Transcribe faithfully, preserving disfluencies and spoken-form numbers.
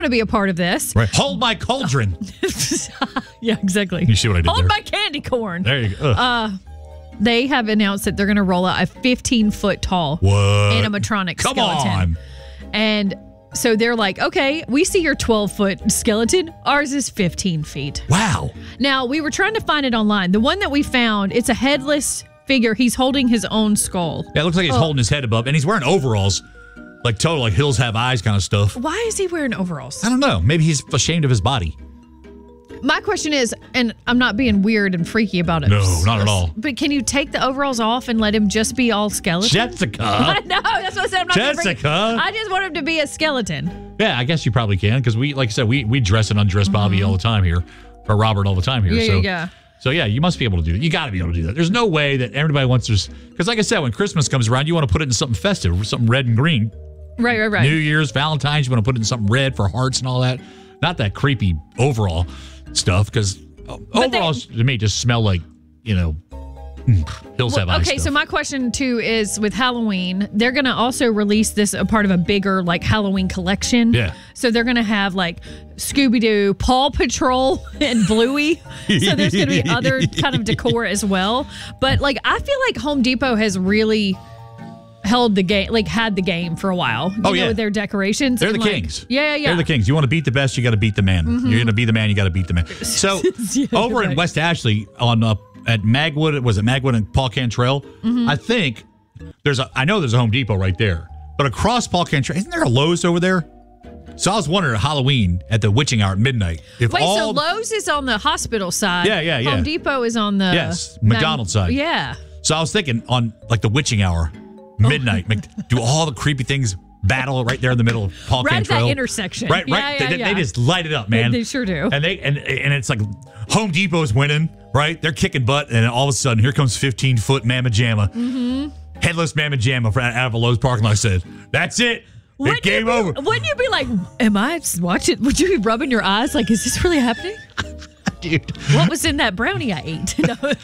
to be a part of this. Right. Hold my cauldron. Yeah, exactly. You see what I did Hold there? my candy corn. There you go. Ugh. Uh, they have announced that they're going to roll out a fifteen foot tall What? animatronic Come skeleton. on. And so they're like, okay, we see your twelve foot skeleton. Ours is fifteen feet. Wow. Now, we were trying to find it online. The one that we found, it's a headless figure. He's holding his own skull. Yeah, it looks like he's Oh. holding his head above, and he's wearing overalls, like total, like hills have eyes kind of stuff. Why is he wearing overalls? I don't know. Maybe he's ashamed of his body. My question is, and I'm not being weird and freaky about it. No, not at all. But can you take the overalls off and let him just be all skeleton? Jessica. I know. That's what I said. I'm not being freaky. Jessica. I just want him to be a skeleton. Yeah, I guess you probably can because we, like I said, we we dress and undress Bobby all the time here, or Robert all the time here. Yeah, so, yeah, yeah. So yeah, you must be able to do that. You got to be able to do that. There's no way that everybody wants to, because like I said, when Christmas comes around, you want to put it in something festive, something red and green. Right, right, right. New Year's, Valentine's, you want to put it in something red for hearts and all that. Not that creepy overall stuff, because overalls to me just smell like, you know, hills have Well, eyes okay, stuff. so my question too is with Halloween, they're going to also release this a part of a bigger like Halloween collection. Yeah. So they're going to have like Scooby-Doo, Paw Patrol, and Bluey. So there's going to be other kind of decor as well. But like I feel like Home Depot has really held the game, like had the game for a while. You Oh, know, yeah. with their decorations. They're the and, like, kings. Yeah, yeah, yeah. They're the kings. You want to beat the best, you got to beat the man. Mhm. You're going to be the man, you got to beat the man. So Yeah, over you're in right. West Ashley on uh, at Magwood, was it Magwood and Paul Cantrell? Mhm. I think there's a, I know there's a Home Depot right there, but across Paul Cantrell, isn't there a Lowe's over there? So I was wondering at Halloween at the witching hour at midnight. If Wait, so all, Lowe's is on the hospital side. Yeah, yeah, yeah. Home Depot is on the Yes, McDonald's side. Yeah. So I was thinking on like the witching hour, midnight, Mc- do all the creepy things battle right there in the middle of Paul Right at Cantrell. that intersection. Right, Yeah, right. yeah, they, yeah. they just light it up, man. They, they sure do. And they and and it's like Home Depot's winning, right? They're kicking butt, and all of a sudden, here comes fifteen foot Mamma Jamma, Mm-hmm. headless Mamma Jamma for- out of a Lowe's parking lot. Said, "That's it. It game you be, over." Wouldn't you be like, am I watching? Would you be rubbing your eyes like, is this really happening? Dude. What was in that brownie I ate? No.